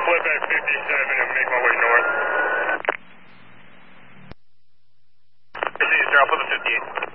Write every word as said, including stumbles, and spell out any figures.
flip at fifty-seven and make my way north. I'll put the fifty-eight.